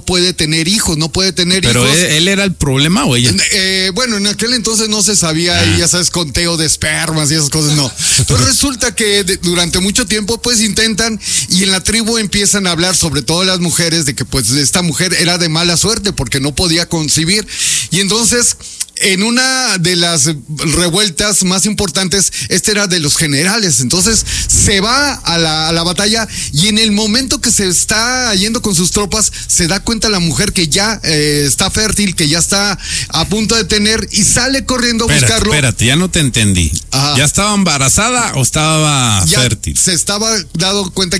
puede tener hijos, Pero él era el problema o ella. Bueno, en aquel entonces no se sabía, y ya sabes, conteo de espermas y esas cosas, no. Entonces resulta que durante mucho tiempo pues intentan, y en la tribu empiezan a hablar, sobre todo las mujeres, de que pues esta mujer era de mala suerte porque no podía concebir. Y entonces, en una de las revueltas más importantes, era de los generales. Entonces se va a la batalla, y en el momento que se está yendo con sus tropas, se da cuenta la mujer que ya está fértil, que ya está a punto de tener, y sale corriendo a buscarlo. Espérate, ya no te entendí. Ajá. ¿Ya estaba embarazada o estaba fértil? Se estaba dando cuenta